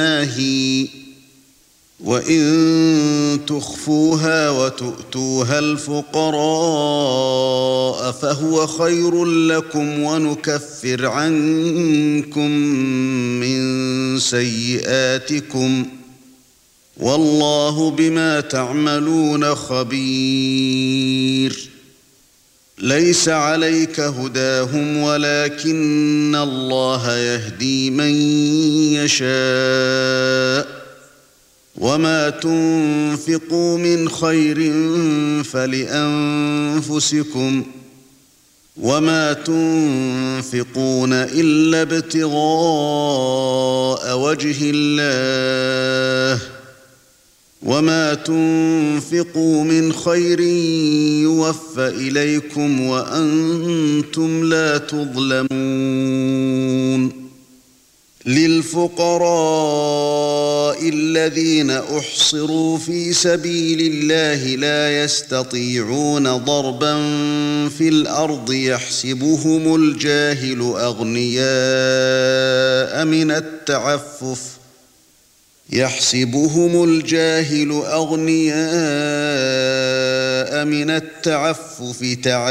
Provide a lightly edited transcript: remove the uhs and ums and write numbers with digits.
وَإِن تُخْفُوهَا وَتُؤْتُوهَا الْفُقَرَاءَ فَهُوَ خَيْرٌ لَّكُمْ وَنُكَفِّرْ عَنكُم مِّن سَيِّئَاتِكُمْ وَاللَّهُ بِمَا تَعْمَلُونَ خَبِيرٌ. لَيْسَ عَلَيْكَ هُدَاهُمْ وَلَكِنَّ اللَّهَ يَهْدِي مَن يَشَاءُ وَمَا تُنفِقُوا مِنْ خَيْرٍ فَلِأَنفُسِكُمْ وَمَا تُنفِقُونَ إِلَّا ابْتِغَاءَ وَجْهِ اللَّهِ وَمَا تُنفِقُوا مِنْ خَيْرٍ يُوَفَّ إِلَيْكُمْ وَأَنْتُمْ لَا تُظْلَمُونَ. لِلْفُقَرَاءِ الَّذِينَ أُحْصِرُوا فِي سَبِيلِ الله لا يستطيعون ضربا في الأرض يحسبهم الجاهل أغنياء من التعفف